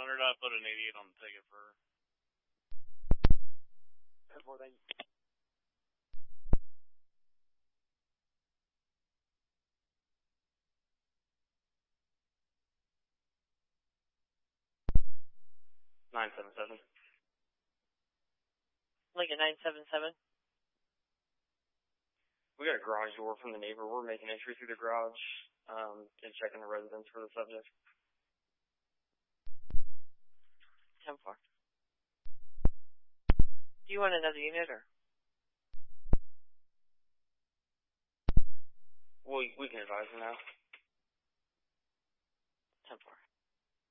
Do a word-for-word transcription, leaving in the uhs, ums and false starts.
hundred, I put an eighty-eight on the ticket for her. ten four, thank you. nine seven seven. Lincoln nine seven seven. We got a garage door from the neighbor. We're making entry through the garage um, and checking the residence for the subject. ten four. Do you want another unit or? We, we can advise them now. ten four.